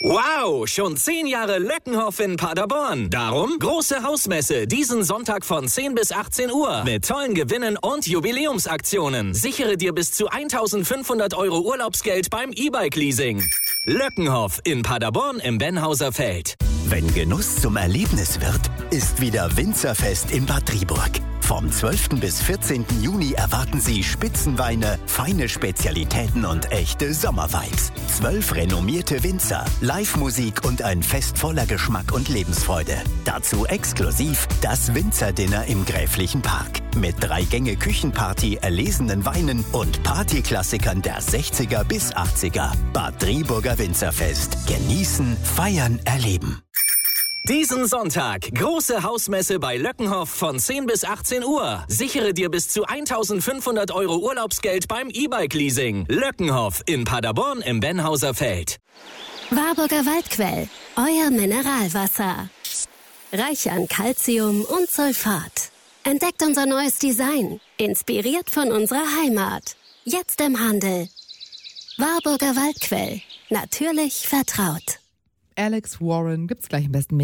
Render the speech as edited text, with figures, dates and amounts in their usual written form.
Wow, schon 10 Jahre Löckenhoff in Paderborn. Darum große Hausmesse diesen Sonntag von 10 bis 18 Uhr mit tollen Gewinnen und Jubiläumsaktionen. Sichere dir bis zu 1.500 € Urlaubsgeld beim E-Bike-Leasing. Löckenhoff in Paderborn im Benhauser Feld. Wenn Genuss zum Erlebnis wird, ist wieder Winzerfest in Bad Driburg. Vom 12. bis 14. Juni erwarten Sie Spitzenweine, feine Spezialitäten und echte Sommervibes. 12 renommierte Winzer, Live-Musik und ein Fest voller Geschmack und Lebensfreude. Dazu exklusiv das Winzerdinner im Gräflichen Park. Mit 3-Gänge-Küchenparty, erlesenen Weinen und Partyklassikern der 60er bis 80er. Bad Driburger Winzerfest. Genießen, feiern, erleben. Diesen Sonntag große Hausmesse bei Löckenhoff von 10 bis 18 Uhr. Sichere dir bis zu 1.500 € Urlaubsgeld beim E-Bike-Leasing. Löckenhoff in Paderborn im Benhauser Feld. Warburger Waldquell, euer Mineralwasser. Reich an Calcium und Sulfat. Entdeckt unser neues Design, inspiriert von unserer Heimat. Jetzt im Handel. Warburger Waldquell, natürlich vertraut. Alex Warren gibt's gleich im besten